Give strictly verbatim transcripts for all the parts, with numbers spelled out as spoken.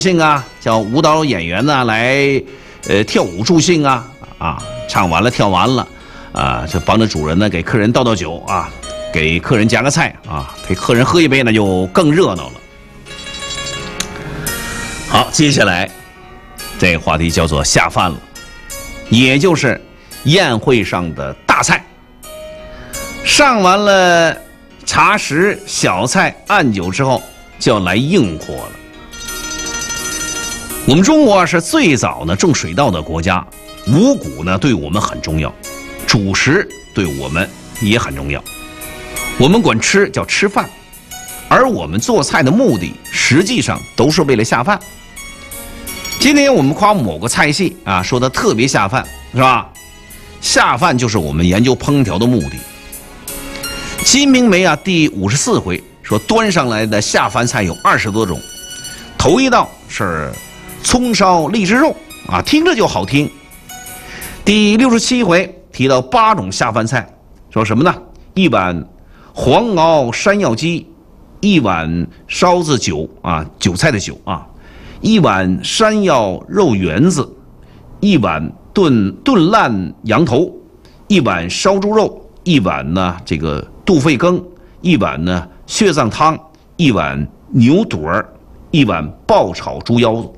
兴啊，叫舞蹈演员呢来，呃，跳舞助兴啊，啊，唱完了跳完了，啊，就帮着主人呢给客人倒倒酒啊，给客人夹个菜啊，陪客人喝一杯呢就更热闹了。好，接下来这个话题叫做下饭了，也就是宴会上的大菜。上完了茶食、小菜、暗酒之后，就要来硬货了。我们中国是最早呢种水稻的国家，五谷呢对我们很重要，主食对我们也很重要。我们管吃叫吃饭，而我们做菜的目的实际上都是为了下饭。今天我们夸某个菜系啊，说它特别下饭，是吧？下饭就是我们研究烹调的目的。《金瓶梅》啊，第五十四回说端上来的下饭菜有二十多种，头一道是葱烧荔枝肉啊，听着就好听。第六十七回提到八种下饭菜，说什么呢？一碗黄熬山药鸡，一碗烧子韭啊，韭菜的韭啊，一碗山药肉圆子，一碗炖炖烂羊头，一碗烧猪肉，一碗呢这个肚肺羹，一碗呢血脏汤，一碗牛肚儿，一碗爆炒猪腰子。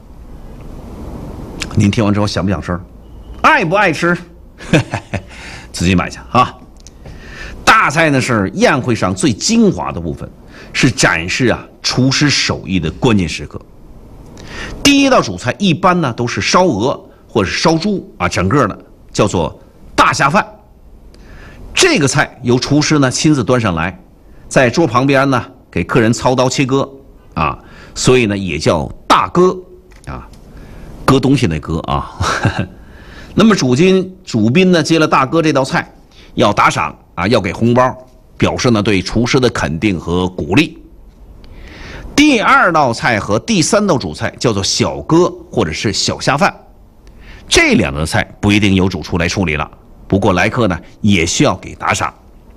您听完之后想不想吃？爱不爱吃？自己买去啊！大菜呢是宴会上最精华的部分，是展示啊厨师手艺的关键时刻。第一道主菜一般呢都是烧鹅或者是烧猪啊，整个的叫做大下饭。这个菜由厨师呢亲自端上来，在桌旁边呢给客人操刀切割啊，所以呢也叫大割啊。割东西的割啊，那么主宾主宾呢接了大哥这道菜，要打赏啊，要给红包，表示呢对厨师的肯定和鼓励。第二道菜和第三道主菜叫做小割或者是小下饭，这两道菜不一定由主厨来处理了，不过来客呢也需要给打赏。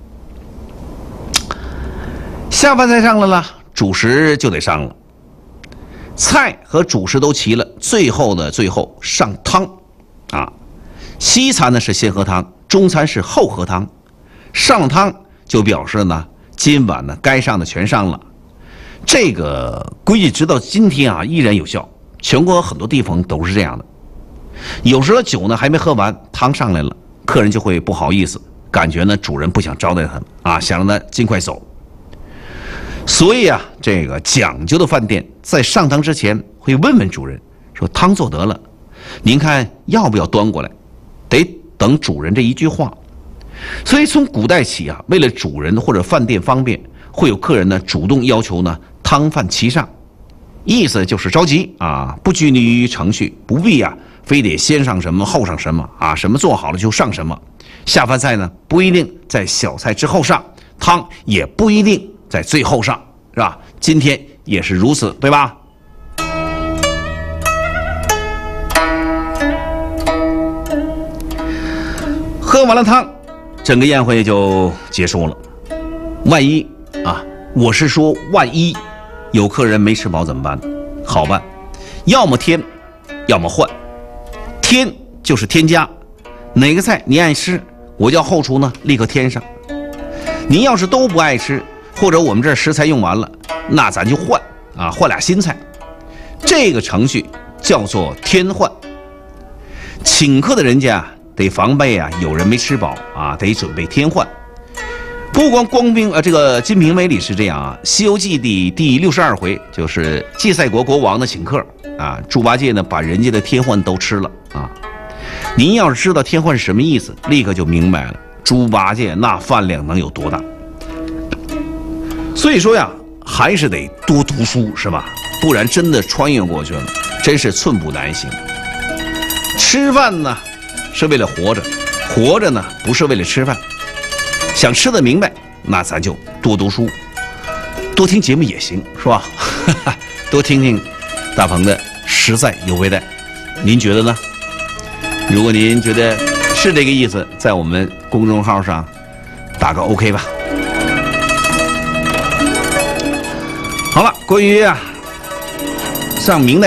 下饭菜上来了，主食就得上了。菜和主食都齐了，最后的最后上汤啊。西餐呢是先喝汤，中餐是后喝汤。上了汤就表示呢今晚呢该上的全上了。这个规矩直到今天啊依然有效，全国很多地方都是这样的。有时候酒呢还没喝完，汤上来了，客人就会不好意思，感觉呢主人不想招待他们啊，想让他尽快走。所以啊，这个讲究的饭店在上汤之前会问问主人，说汤做得了，您看要不要端过来？得等主人这一句话。所以从古代起啊，为了主人或者饭店方便，会有客人呢主动要求呢汤饭齐上，意思就是着急啊，不拘泥于程序，不必啊非得先上什么后上什么啊，什么做好了就上什么。下饭菜呢不一定在小菜之后上，汤也不一定在最后上，是吧？今天也是如此，对吧？喝完了汤，整个宴会就结束了。万一啊，我是说万一有客人没吃饱怎么办？好办，要么添，要么换。添就是添加，哪个菜你爱吃，我叫后厨呢立刻添上。您要是都不爱吃，或者我们这儿食材用完了，那咱就换啊，换俩新菜。这个程序叫做添换。请客的人家得防备啊，有人没吃饱啊，得准备添换。不光光兵呃，这个《金瓶梅》里是这样啊，《西游记》第第六十二回就是祭赛国国王的请客啊，猪八戒呢把人家的添换都吃了啊。您要是知道添换是什么意思，立刻就明白了。猪八戒那饭量能有多大？所以说呀，还是得多读书，是吧？不然真的穿越过去了，真是寸步难行。吃饭呢，是为了活着，活着呢，不是为了吃饭。想吃得明白，那咱就多读书，多听节目也行，是吧？多听听大鹏的实在有味道，您觉得呢？如果您觉得是这个意思，在我们公众号上打个 OK 吧。好了，关于啊像明代。